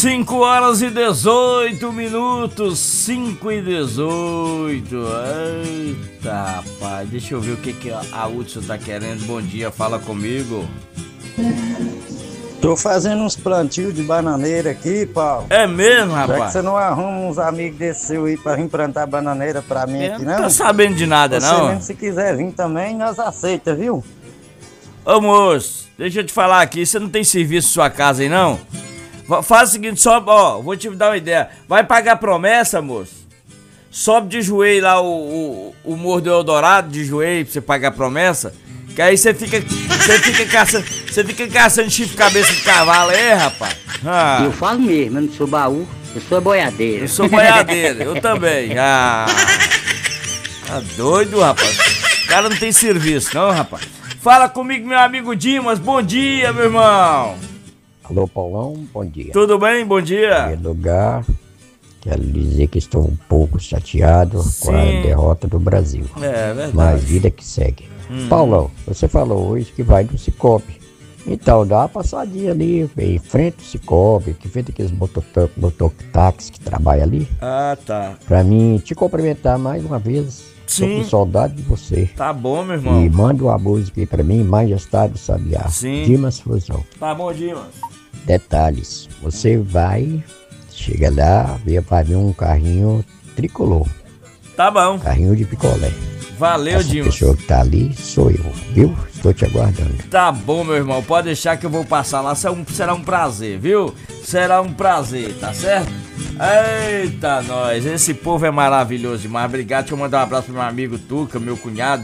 5 horas e 18 minutos, 5 e 18. Eita, rapaz, deixa eu ver o que a Hudson tá querendo. Bom dia, fala comigo. Tô fazendo uns plantios de bananeira aqui, Paulo. É mesmo, Já rapaz? que você não arruma uns amigos desses seus aí pra vir plantar bananeira pra mim aqui, não? Não tô sabendo de nada, Você não. mesmo, se quiser vir também, nós aceita, viu? Ô moço, deixa eu te falar aqui, você não tem serviço em sua casa aí, não? Faz o seguinte, sobe, ó, vou te dar uma ideia. Vai pagar promessa, moço? Sobe de joelho lá o Morro do Eldorado, de joelho, pra você pagar promessa. Que aí você fica caçando chifre cabeça de cavalo aí, rapaz. Ah. Eu falo mesmo, eu não sou baú, eu sou boiadeiro. Eu sou boiadeiro, eu também. Ah. Tá doido, rapaz. O cara não tem serviço, não, rapaz. Fala comigo, meu amigo Dimas. Bom dia, meu irmão. Alô, Paulão, bom dia. Tudo bem? Bom dia. Em primeiro lugar, quero dizer que estou um pouco chateado com a derrota do Brasil. É verdade. Mas vida que segue. Paulão, você falou hoje que vai no Cicobi. Então dá uma passadinha ali, em frente ao Cicobi, que feito aqueles mototáxi que trabalha ali. Ah, tá. Pra mim te cumprimentar mais uma vez. Sim. Tô com saudade de você. Tá bom, meu irmão. E manda uma música aí pra mim, Majestade Sabiá. Sim. Dimas Fusão. Tá bom, Dimas. Detalhes, você vai, chega lá, vai ver um carrinho tricolor, Tá bom. carrinho de picolé. Valeu, Essa Dimas. pessoa que tá ali sou eu, viu? Estou te aguardando. Tá bom, meu irmão. Pode deixar que eu vou passar lá. Será um prazer, viu? Será um prazer, tá certo? Eita, nós. Esse povo é maravilhoso demais. Obrigado. Deixa eu mandar um abraço pro meu amigo Tuca, meu cunhado.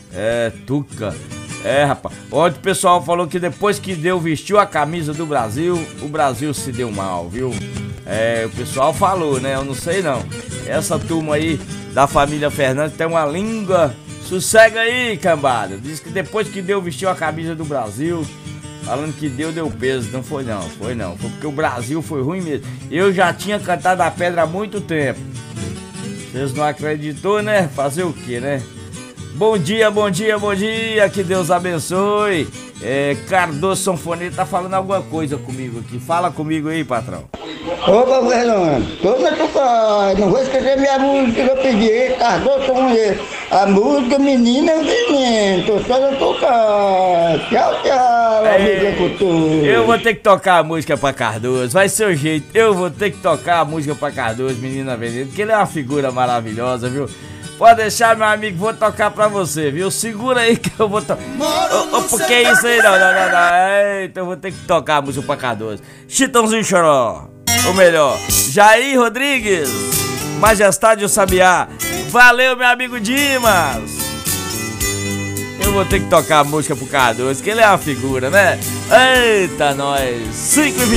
Tuca. Rapaz. Ontem o pessoal falou que depois que vestiu a camisa do Brasil, o Brasil se deu mal, viu? O pessoal falou, né? Eu não sei não. Essa turma aí da família Fernandes tem uma língua. Sossega aí, cambada. Diz que depois que vestiu a camisa do Brasil, falando que deu peso. Não foi não. Foi porque o Brasil foi ruim mesmo. Eu já tinha cantado a pedra há muito tempo. Vocês não acreditou, né? Fazer o quê, né? Bom dia, bom dia, bom dia, que Deus abençoe. Cardoso Sanfoneiro tá falando alguma coisa comigo aqui. Fala comigo aí, patrão. Opa, Fernando, não vou esquecer minha música que eu pedi, Cardoso Sanfoneiro. A música Menina Veneno, tô só a tocar. Tchau, amiga cultura. Eu vou ter que tocar a música pra Cardoso, vai ser o jeito. Eu vou ter que tocar a música pra Cardoso, Menina Veneno, porque ele é uma figura maravilhosa, viu? Pode deixar, meu amigo, vou tocar pra você, viu? Segura aí que eu vou tocar. Por que isso aí? Não. Eita, eu vou ter que tocar a música pra Cardoso. Chitãozinho Choró, ou melhor, Jair Rodrigues, Majestade o Sabiá. Valeu, meu amigo Dimas. Eu vou ter que tocar a música pro Cardoso, que ele é uma figura, né? Eita, nós. 5h20.